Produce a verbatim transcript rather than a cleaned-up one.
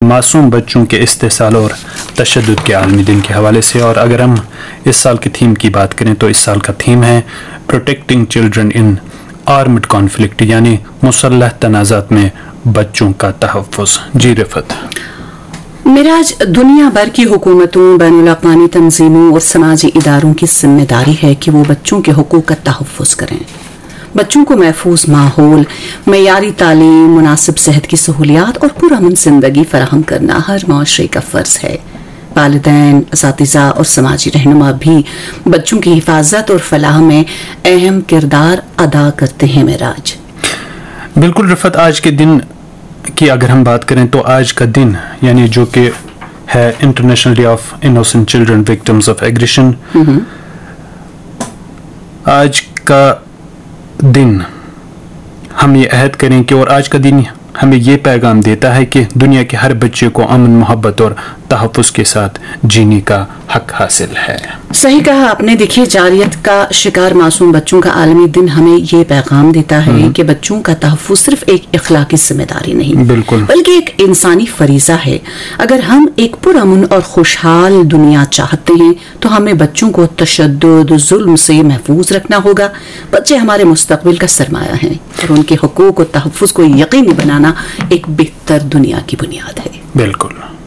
معصوم بچوں کے استحصال اور تشدد کے عالمی دن کے حوالے سے. اور اگر ہم اس سال کے تھیم کی بات کریں تو اس سال کا تھیم ہے protecting children in armed conflict, یعنی مسلح تنازعات میں بچوں کا تحفظ. جی رفت. معراج دنیا بھر کی حکومتوں، بین الاقوامی تنظیموں اور سماجی اداروں کی ذمہ داری ہے کہ وہ بچوں کے حقوق کا تحفظ کریں. بچوں کو محفوظ ماحول، معیاری تعلیم، مناسب صحت کی سہولیات اور پرامن زندگی فراہم کرنا ہر معاشرے کا فرض ہے. والدین، اساتذہ اور سماجی رہنما بھی بچوں کی حفاظت اور فلاح میں اہم کردار ادا کرتے ہیں. معراج. بالکل رفت. آج کے دن کی اگر ہم بات کریں تو آج کا دن یعنی جو کہ ہے international day of innocent children victims of aggression, آج کا دن ہم یہ عہد کریں کہ اور آج کا دن ہمیں یہ پیغام دیتا ہے کہ دنیا کے ہر بچے کو امن، محبت اور تحفظ کے ساتھ جینے کا حق حاصل ہے. صحیح کہا آپ نے. دیکھیے، جارحیت کا شکار معصوم بچوں کا عالمی دن ہمیں یہ پیغام دیتا ہے کہ بچوں کا تحفظ صرف ایک اخلاقی ذمہ داری نہیں، بالکل، بلکہ ایک انسانی فریضہ ہے. اگر ہم ایک پرامن اور خوشحال دنیا چاہتے ہیں تو ہمیں بچوں کو تشدد، ظلم سے محفوظ رکھنا ہوگا. بچے ہمارے مستقبل کا سرمایہ ہیں اور ان کے حقوق اور تحفظ کو یقینی بنانا ایک بہتر دنیا کی بنیاد ہے. بالکل.